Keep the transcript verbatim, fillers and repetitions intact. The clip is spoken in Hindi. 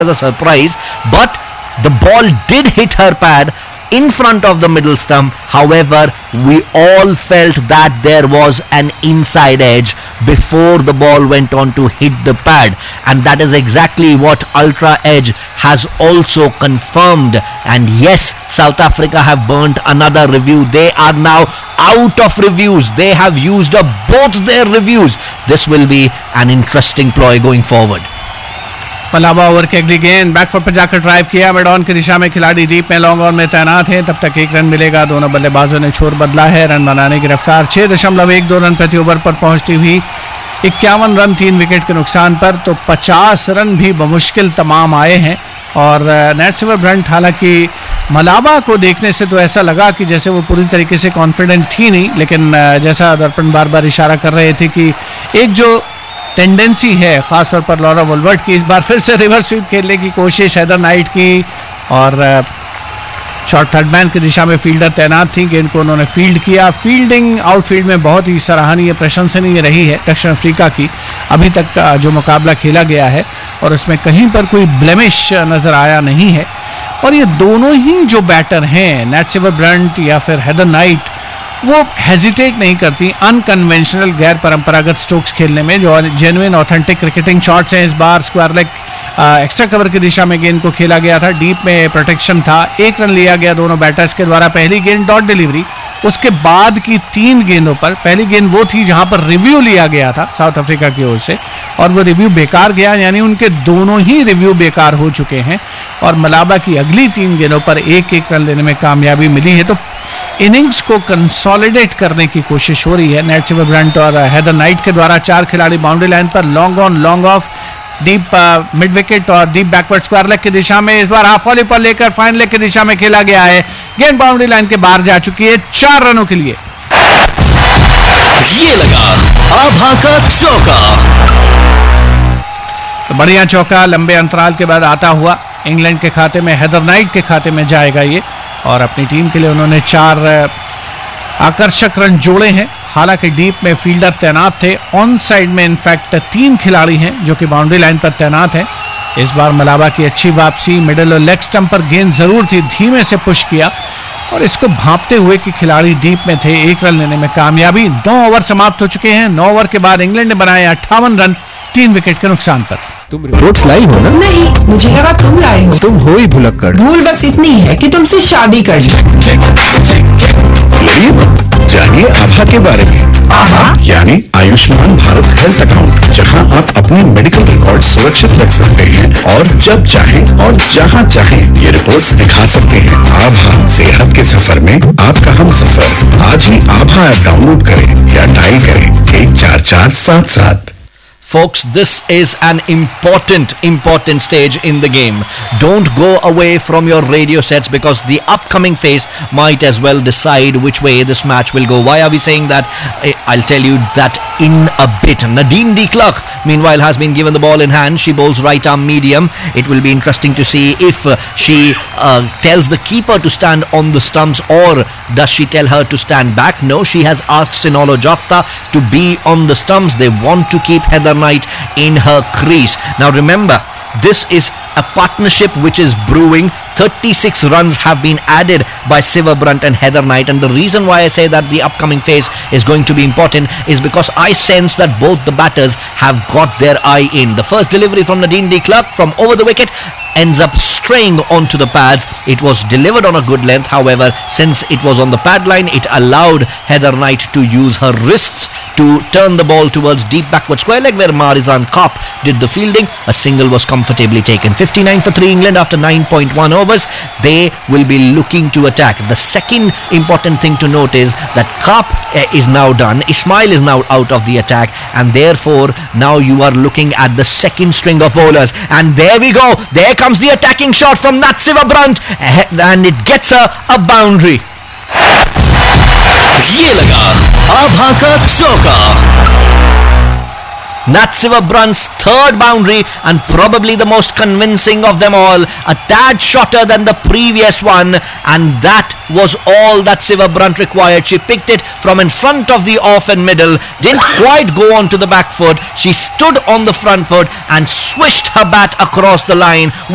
as a surprise, but the ball did hit her pad in front of the middle stump. However, we all felt that there was an inside edge before the ball went on to hit the pad, and that is exactly what Ultra Edge has also confirmed. And yes, South Africa have burnt another review. They are now out of reviews. They have used up both their reviews. This will be an interesting ploy going forward. मलाबा over के अगली गेंद बैकफुट पर जाकर ड्राइव किया, मिड ऑन की दिशा में खिलाड़ी डीप में लॉन्ग ऑन में तैनात हैं, तब तक एक रन मिलेगा। दोनों बल्लेबाजों ने छोर बदला है, रन बनाने की रफ्तार छः दशमलव एक दो रन प्रति ओवर पर पहुंचती हुई इक्यावन रन तीन विकेट के नुकसान पर, तो पचास रन भी बमुश्किल तमाम आए हैं। और नेटसिवर ब्रंट, हालांकि मलाबा को देखने से तो ऐसा लगा कि जैसे वो पूरी तरीके से कॉन्फिडेंट थी नहीं, लेकिन जैसा दर्पण बार बार इशारा कर रहे थे कि एक जो टेंडेंसी है खासतौर पर लॉरा वुलवर्ट की, इस बार फिर से रिवर्स स्वीप खेलने की कोशिश हैदर नाइट की, और शॉर्ट थर्ड मैन की दिशा में फील्डर तैनात थी, गेंद को उन्होंने फील्ड किया। फील्डिंग आउटफील्ड में बहुत ही सराहनीय प्रशंसनीय रही है दक्षिण अफ्रीका की अभी तक का जो मुकाबला खेला गया है, और उसमें कहीं पर कोई ब्लेमिश नज़र आया नहीं है। और ये दोनों ही जो बैटर हैं, नेटसिवर ब्रंट या फिर हैदर नाइट, वो हेजिटेट नहीं करती अनकन्वेंशनल गैर परंपरागत स्ट्रोक्स खेलने में। जो जेन्युइन ऑथेंटिक क्रिकेटिंग शॉट्स हैं, इस bar square leg extra cover की दिशा में गेंद को खेला गया था, डीप में प्रोटेक्शन था, एक रन लिया गया दोनों बैटर्स के द्वारा। पहली गेंद डॉट डिलीवरी, उसके बाद की तीन गेंदों पर, पहली गेंद वो थी जहां पर रिव्यू लिया गया था साउथ अफ्रीका की ओर से, और वो रिव्यू बेकार गया, यानी उनके दोनों ही रिव्यू बेकार हो चुके हैं। और मलाबा की अगली तीन गेंदों पर एक एक रन लेने में कामयाबी मिली है, तो इनिंग्स को कंसोलिडेट करने की कोशिश हो रही है नेटसिवर ब्रंट और हैदर नाइट के द्वारा। चार खिलाड़ी बाउंड्री लाइन पर, long on long off, deep mid wicket और डीप बैकवर्ड स्क्वायर लेग की दिशा में, इस बार हाफ वॉली पर लेकर फाइन लेग की दिशा में खेला गया है। गेंद बाउंड्री लाइन के बाहर जा चुकी है, चार रनों के लिए। ये लगा आभा का चौका। तो बढ़िया चौका लंबे अंतराल के बाद आता हुआ इंग्लैंड के खाते में, हैदर नाइट के खाते में जाएगा ये, और अपनी टीम के लिए उन्होंने चार आकर्षक रन जोड़े हैं। हालांकि डीप में फील्डर तैनात थे, ऑन साइड में इनफैक्ट तीन खिलाड़ी हैं जो कि बाउंड्री लाइन पर तैनात हैं। इस बार मलाबा की अच्छी वापसी, मिडिल और लेग स्टंप पर गेंद जरूर थी, धीमे से पुश किया और इसको भांपते हुए कि खिलाड़ी डीप में थे, एक रन लेने में कामयाबी। नौ ओवर समाप्त हो चुके हैं। नौ ओवर के बाद इंग्लैंड ने बनाए अट्ठावन रन तीन विकेट के नुकसान पर। तुम रिपोर्ट्स लाई हो ना? नहीं, मुझे लगा तुम लाए हो। तुम हो ही भुलक्कड़। भूल बस इतनी है कि तुमसे शादी कर ली। जानिए आभा के बारे में। आभा यानी आयुष्मान भारत हेल्थ अकाउंट, जहां आप अपने मेडिकल रिकॉर्ड सुरक्षित रख सकते हैं और जब चाहें और जहां चाहें ये रिपोर्ट्स दिखा सकते हैं। आभा सेहत के सफर में आपका हम सफर। आज ही आभा ऐप डाउनलोड करें या डायल करें एक चार चार सात सात। Folks, this is an important, important stage in the game. Don't go away from your radio sets because the upcoming phase might as well decide which way this match will go. Why are we saying that? I'll tell you that in a bit. Nadine de Klerk, meanwhile, has been given the ball in hand. She bowls right arm medium. It will be interesting to see if uh, she uh, tells the keeper to stand on the stumps, or does she tell her to stand back? No, she has asked Sinolo Jofta to be on the stumps. They want to keep Heather Knight in her crease. Now remember, this is a partnership which is brewing. thirty-six runs have been added by Siva Brunt and Heather Knight, and the reason why I say that the upcoming phase is going to be important is because I sense that both the batters have got their eye in. The first delivery from Nadine de Klerk from over the wicket ends up straying onto the pads. It was delivered on a good length, however, since it was on the pad line, it allowed Heather Knight to use her wrists to turn the ball towards deep backward square leg, where Marizan Kopp did the fielding. A single was comfortably taken. fifty-nine for three England after nine point one overs. They will be looking to attack. The second important thing to note is that Kopp uh, is now done. Ismail is now out of the attack, and therefore now you are looking at the second string of bowlers. And there we go. There comes the attacking shot from Natsiva Brunt, and it gets her a boundary. ये लगा आभा का चौका। Natsiva Brunt's third boundary, and probably the most convincing of them all, a tad shorter than the previous one, and that was all that Siva Brunt required. She picked it from in front of the off and middle, didn't quite go onto the back foot. She stood on the front foot and swished her bat across the line.